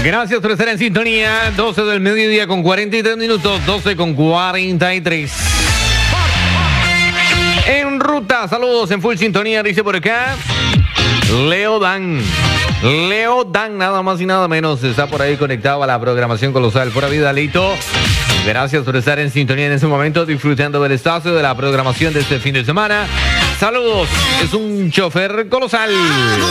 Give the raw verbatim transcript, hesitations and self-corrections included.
Gracias por estar en sintonía. doce del mediodía con cuarenta y tres minutos. doce con cuarenta y tres. En ruta, saludos en full sintonía, dice por acá Leo Dan. Leo Dan, nada más y nada menos, está por ahí conectado a la programación colosal. Pura vida, Lito. Gracias por estar en sintonía en este momento, disfrutando del espacio de la programación de este fin de semana. Saludos, es un chofer colosal.